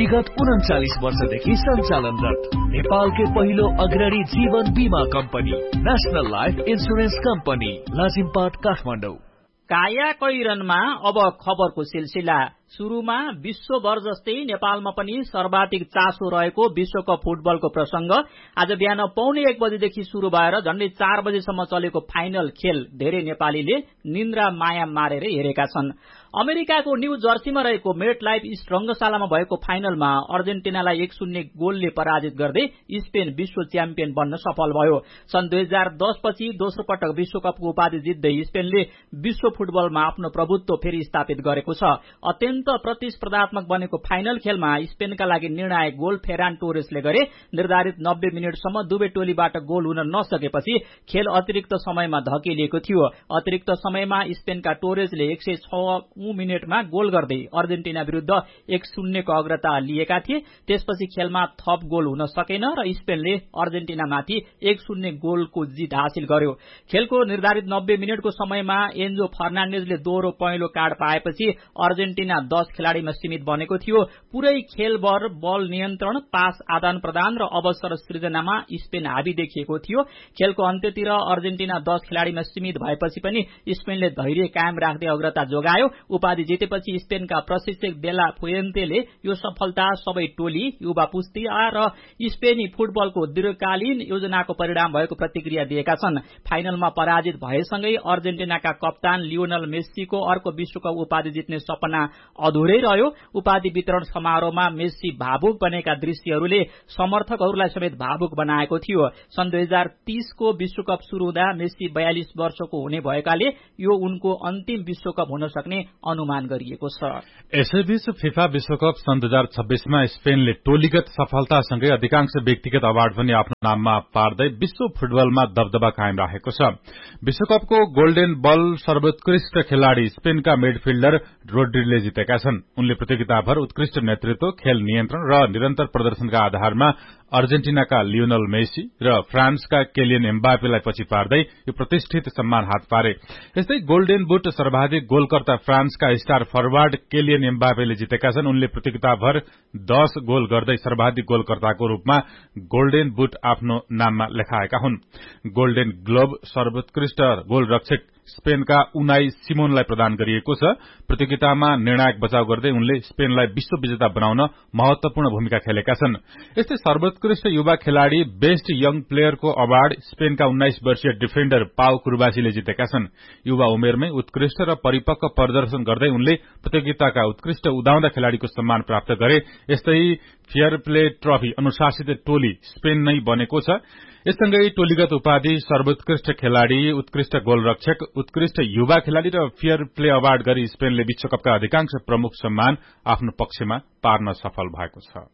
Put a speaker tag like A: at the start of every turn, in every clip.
A: विगत 39 वर्षदेखि सञ्चालनरत नेपालकै पहिलो अग्रणी जीवन बीमा company national life insurance company Lazimpat Kathmandu.
B: काया कैरनमा अब खबरको सिलसिला। सुरुमा विश्वभर जस्तै नेपालमा पनि सर्वाधिक चासो रहेको विश्वकप फुटबलको प्रसंग। आज बिहान 1:45 बजेदेखि शुरू भएर झण्डै 4 बजेसम्म चलेको फाइनल खेल धेरै नेपालीले निन्द्रा माया मारेर हेरेका छन्। अमेरिकाको न्यू जर्सीमा रहेको मेट लाइफ इस्ट रंगशालामा भएको फाइनलमा अर्जेन्टिनालाई 1-0 गोलले पराजित गर्दै स्पेन विश्व च्याम्पियन बन्न सफल भयो। सन् 2010 पछि दोस्रो पटक विश्वकपको उपाधि जित्दै स्पेनले विश्व फुटबलमा आफ्नो प्रभुत्व फेरि स्थापित गरेको छ। अत्यन्त प्रतिस्पर्धात्मक बनेको फाइनल खेलमा स्पेनका लागि निर्णायक गोल फेरान टोरेसले गरे। निर्धारित 90 मिनटसम्म दुवै टोलीबाट गोल हुन नसकेपछि खेल अतिरिक्त समयमा धकेलिएको थियो। अतिरिक्त समयमा स्पेनका टोरेसले 106 मिनेटमा गोल गर्दै अर्जेन्टिना विरुद्ध 1-0 को अग्रता लिएका थिए। त्यसपछि खेलमा थप गोल हुन सकेन र स्पेनले अर्जेन्टिनामाथि 1-0 गोलको जित हासिल गर्यो। खेलको निर्धारित 90 मिनटको समयमा एन्जो फर्नान्डेजले दोहोरो पहेँलो कार्ड पाएपछि अर्जेन्टिना 10 खेलाड़ीमा सीमित बनेको थियो। पुरै खेलभर बल नियन्त्रण, पास आदान प्रदान र अवसर सृजनामा स्पेन हावी देखिएको थियो। खेलको अन्त्यतिर अर्जेन्टिना 10 खेलाड़ीमा सीमित भएपछि पनि स्पेनले धैर्य कायम राख्दै अग्रता जोगायो। उपाधि जितेपछि स्पेनका प्रशिक्षक देला फुएन्तेले यो सफलता सबै टोली, युवा पुस्ता र स्पेनी फुटबलको दीर्घकालीन योजनाको परिणाम भएको प्रतिक्रिया दिएका छन्। फाइनलमा पराजित भएसँगै अर्जेन्टिनाका कप्तान लियोनल मेस्सीको अर्को विश्वकप उपाधि जित्ने सपना अधुरै रह्यो। उपाधि वितरण समारोहमा मेस्सी भावुक बनेका दृश्यहरूले समर्थकहरूलाई समेत भावुक बनाएको थियो। सन् 2030 को विश्वकप शुरू हुँदा मेस्सी 42 वर्षको हुने भएकाले यो उनको अन्तिम विश्वकप हुन सक्ने अनुमान गरिएको छ।
C: यसैबीच फिफा विश्वकप सन् 2026 मा स्पेनले टोलीगत सफलतासँगै अधिकांश व्यक्तिगत अवार्ड पनि आफ्नो नाममा पार्दै विश्व फुटबलमा दबदबा कायम राखेको छ। विश्वकपको गोल्डन बल सर्वोत्कृष्ट खेलाड़ी स्पेनका मिडफिल्डर रोड्रीले जितेका छन्। उनले प्रतियोगिताभर उत्कृष्ट नेतृत्व, खेल नियन्त्रण र निरन्तर प्रदर्शनका आधारमा अर्जेन्टिनाका लियोनल मेसी र फ्रान्सका केलियन एम्बापेलाई पछि पार्दै यो प्रतिष्ठित सम्मान हात पारे। यस्तै गोल्डन बुट सर्वाधिक गोलकर्ता फ्रान्सका स्टार फरवार्ड केलियन एम्बापेले जितेका छन्। उनले प्रतियोगिताभर 10 गोल गर्दै सर्वाधिक गोलकर्ताको रूपमा गोल्डन बुट आफ्नो नाममा लेखाएका हुन्। गोल्डन ग्लोब सर्वोत्कृष्ट गोलरक्षक स्पेनका उनाई सिमोनलाई प्रदान गरिएको छ। प्रतियोगितामा निर्णायक बचाव गर्दै उनले स्पेनलाई विश्व विजेता बनाउन महत्वपूर्ण भूमिका खेलेका छन्। यस्तै सर्वोत्कृष्ट युवा खेलाड़ी बेस्ट यङ प्लेयरको अवार्ड स्पेनका 19 वर्षीय डिफेन्डर पाउ कुर्बासीले जितेका छन्। युवा उमेरमै उत्कृष्ट र परिपक्व प्रदर्शन गर्दै उनले प्रतियोगिताका उत्कृष्ट उदाउँदा खेलाड़ीको सम्मान प्राप्त गरे। यस्तै फेयर प्ले ट्रफी अनुशासित टोली स्पेन नै बनेको छ। यससँगै टोलीगत उपाधि, सर्वोत्कृष्ट खेलाड़ी, उत्कृष्ट गोलरक्षक, उत्कृष्ट युवा खेलाड़ी र फेयर प्ले अवार्ड गरी स्पेनले विश्वकपका अधिकांश प्रमुख सम्मान आफ्नो पक्षमा पार्न सफल भएको छ।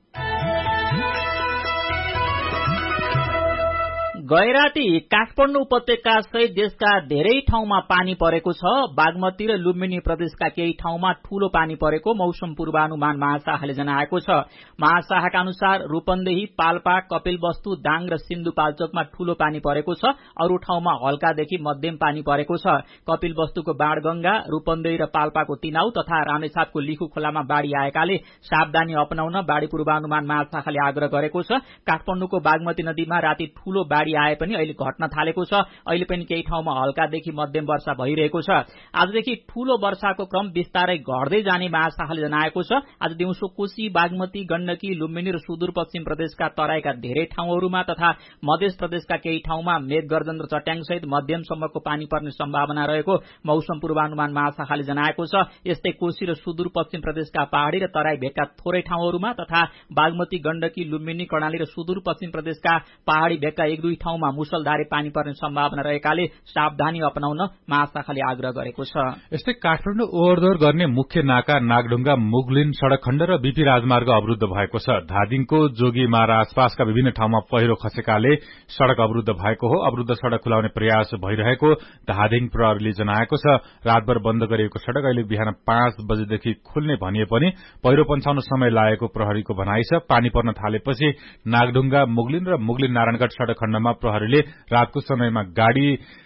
B: गैराती काठमाडौँ उपत्यका सहित देशका धेरै ठाउँमा पानी परेको छ। बागमती र लुम्बिनी प्रदेशका केही ठाउँमा ठूलो पानी परेको मौसम पूर्वानुमान महाशाखाले जनाएको छ। महाशाखाका अनुसार रूपन्देही, पाल्पा, कपिलवस्तु, दाङ र सिन्धुपाल्चोकमा ठूलो पानी परेको छ। अरू ठाउँमा हल्कादेखि मध्यम पानी परेको छ। कपिलवस्तुको बाणगंगा, रूपन्देही र पाल्पाको तिनाउ तथा रामेछापको लिखु खोलामा बाढ़ी आएकाले सावधानी अपनाउन बाढ़ी पूर्वानुमान महाशाखाले आग्रह गरेको छ। काठमाडौँको बागमती नदीमा राति ठूलो बाढ़ी आए पनि अहिले घट्न थालेको छ। अहिले पनि केही ठाउँमा हल्कादेखि मध्यम वर्षा भइरहेको छ। आजदेखि ठूलो वर्षाको क्रम बिस्तारै घट्दै जाने महाशाखाले जनाएको छ। आज दिउँसो कोशी, बागमती, गण्डकी, लुम्बिनी र सुदूरपश्चिम प्रदेशका तराईका धेरै ठाउँहरूमा तथा मध्य प्रदेशका केही ठाउँमा मेघगर्जन र चट्याङसहित मध्यमसम्मको पानी पर्ने सम्भावना रहेको मौसम पूर्वानुमान महाशाखाले जनाएको छ। यस्तै कोशी र सुदूरपश्चिम प्रदेशका पहाड़ी र तराई भेगका थोरै ठाउँहरूमा तथा बागमती, गण्डकी, लुम्बिनी, कर्णाली र सुदूरपश्चिम प्रदेशका पहाड़ी भेगका 1-2 ठाउँमा मुसलधारे पानी पर्ने सम्भावना रहेकाले सावधानी अपनाउन महाशाखाले आग्रह गरेको छ।
C: यस्तै काठमाडौँ ओहोरदोहोर गर्ने मुख्य नाका नागढुङ्गा मुगलिन सड़क खण्ड र बीपी राजमार्ग अवरुद्ध भएको छ। धादिङको जोगीमारा आसपासका विभिन्न ठाउँमा पहिरो खसेकाले सड़क अवरुद्ध भएको हो। अवरुद्ध सड़क खुलाउने प्रयास भइरहेको धादिङ प्रहरीले जनाएको छ। रातभर बन्द गरिएको सड़क अहिले बिहान 5 बजेदेखि खुल्ने भनिए पनि पहिरो पन्छाउन समय लागेको प्रहरीको भनाइ छ। पानी पर्न थालेपछि नागढुङ्गा मुगलिन र मुगलिन नारायणगढ़ सड़क खण्डमा प्रहरीले रातको समयमा गाड़ी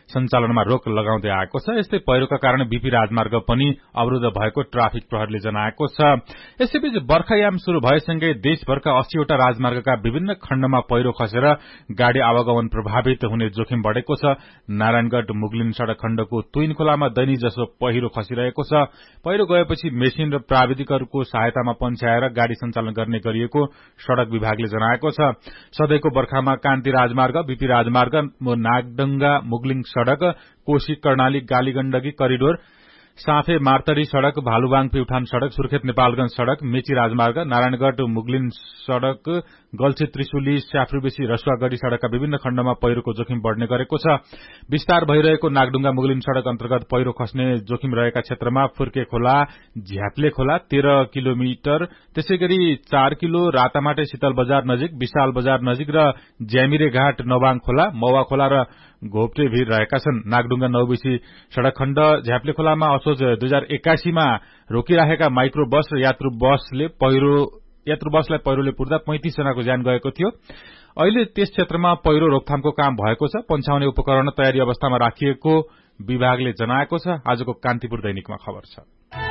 C: सञ्चालनमा रोक लगाउँदै आएको छ। यस्तै पहिरोका कारण बीपी राजमार्ग पनि अवरुद्ध भएको ट्राफिक प्रहरीले जनाएको छ। यसैबीच बर्खायाम शुरू भएसँगै देशभरका 80 वटा राजमार्गका विभिन्न खण्डमा पहिरो खसेर गाड़ी आवागमन प्रभावित हुने जोखिम बढ़ेको छ। नारायणगढ़ मुगलिन सड़क खण्डको तुइन खोलामा दैनिक जसो पहिरो खसिरहेको छ। पहिरो गएपछि मेसिन र प्राविधिकहरूको सहायतामा पन्छ्याएर गाड़ी सञ्चालन गर्ने गरिएको सड़क विभागले जनाएको छ। सधैँको बर्खामा कान्ति राजमार्ग, बीपी राजमार्ग, नागडंगा मुगलिङ सड़क, कोशी कर्णाली गालीगण्डकी करिडोर, साँफे मार्तडी सड़क, भालुबाङ प्युठान सड़क, सुर्खेत नेपालगंज सड़क, मेची राजमार्ग, नारायणगढ़ मुगलिन सड़क, गल्छी त्रिशुली स्याफ्रुबेसी रसुवागढ़ी सड़कका विभिन्न खण्डमा पहिरोको जोखिम बढ़ने गरेको छ। विस्तार भइरहेको नागडुङ्गा मुगलिन सड़क अन्तर्गत पहिरो खस्ने जोखिम रहेका क्षेत्रमा फुर्के खोला, झ्याप्ले खोला 13 किलोमिटर, त्यसैगरी 4 किलो रातामाटे शीतल बजार नजिक, विशाल बजार नजिक र ज्यामिरे घाट नवाङ खोला, मौवा खोला र घोप्टे भीर रहेका छन्। नागडुङ्गा नौबिसी सड़क खण्ड झ्याप्ले खोलामा असोज 2081 मा रोकिराखेका माइक्रो बस र यात्रु बसलाई पहिरोले पुर्दा 35 जनाको ज्यान गएको थियो। अहिले त्यस क्षेत्रमा पहिरो रोकथामको काम भएको छ। पन्छाउने उपकरण तयारी अवस्थामा राखिएको विभागले जनाएको छ। आजको कान्तिपुर दैनिकमा खबर छ।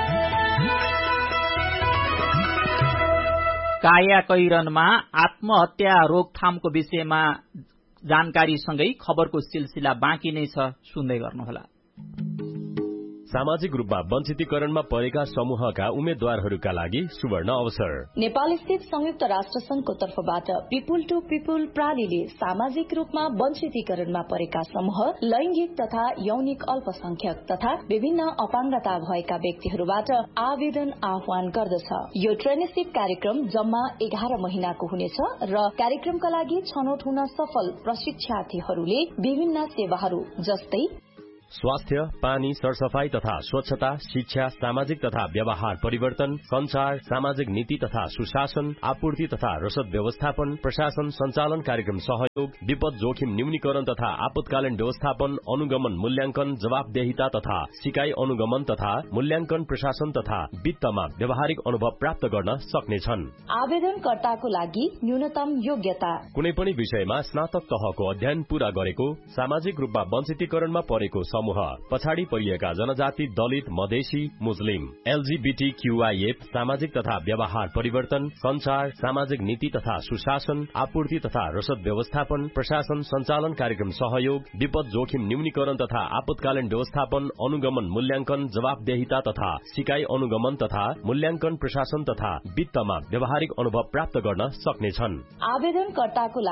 B: कायाकैरनमा आत्महत्या रोकथामको विषयमा जानकारीसँगै खबरको सिलसिला बाँकी नै छ, सुन्दै गर्नुहोला।
D: सामाजिक रूपमा वञ्चितीकरणमा परेका समूहका उम्मेद्वारहरूका लागि सुवर्ण अवसर।
E: नेपाल स्थित संयुक्त राष्ट्र संघको तर्फबाट पिपुल टू पिपुल प्रणालीले सामाजिक रूपमा वञ्चितीकरणमा परेका समूह, लैंगिक तथा यौनिक अल्पसंख्यक तथा विभिन्न अपाङ्गता भएका व्यक्तिहरूबाट आवेदन आह्वान गर्दछ। यो ट्रेनिसिप कार्यक्रम जम्मा 11 महिनाको हुनेछ र कार्यक्रमका लागि छनौट हुन सफल प्रशिक्षार्थीहरूले विभिन्न सेवाहरू जस्तै
D: स्वास्थ्य, पानी, सरसफाई तथा स्वच्छता, शिक्षा, सामाजिक तथा व्यवहार परिवर्तन, संचार, सामाजिक नीति तथा सुशासन, आपूर्ति तथा रसद व्यवस्थापन, प्रशासन संचालन कार्यक्रम सहयोग, विपद जोखिम न्यूनीकरण तथा आपतकालीन व्यवस्थापन, अनुगमन मूल्याङ्कन, जवाबदेहिता तथा सिकाइ अनुगमन तथा मूल्याङ्कन, प्रशासन तथा वित्तमा व्यावहारिक अनुभव प्राप्त गर्न सक्नेछन्।
E: आवेदनकर्ताको लागि न्यूनतम योग्यता
D: कुनै पनि विषयमा स्नातक तहको अध्ययन पूरा गरेको, सामाजिक रूपमा वञ्चितीकरणमा परेको समूह, पछाडि परिएका जनजाति, दलित, मधेसी, मुस्लिम, LGBTQIA, सामाजिक तथा व्यवहार परिवर्तन, संचार, सामाजिक नीति तथा सुशासन, आपूर्ति तथा रसद व्यवस्थापन, प्रशासन संचालन कार्यक्रम सहयोग, विपद जोखिम न्यूनीकरण तथा आपतकालीन व्यवस्थापन, अनुगमन मूल्याङ्कन, जवाबदेहिता तथा सिकाइ अनुगमन तथा मूल्याङ्कन, प्रशासन तथा वित्तमा व्यावहारिक अनुभव प्राप्त गर्न सक्नेछन्।
E: आवेदनकर्ताको